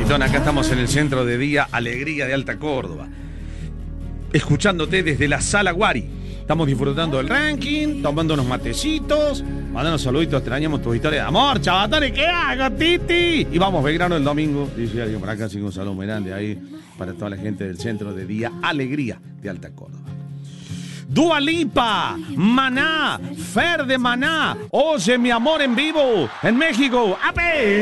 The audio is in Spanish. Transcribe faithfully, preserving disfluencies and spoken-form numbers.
Tritón, acá estamos en el centro de Día Alegría de Alta Córdoba. Escuchándote desde la Sala Guari. Estamos disfrutando del ranking, tomando unos matecitos, mandando saluditos, extrañamos tus historias. Amor, chavatones, ¿qué hago, Titi? Y vamos, Belgrano el domingo. Dice alguien por acá, así que un saludo muy grande ahí para toda la gente del centro de Día Alegría de Alta Córdoba. Dua Lipa, Maná, Fer de Maná, Oye mi amor en vivo, en México. ¡Ape!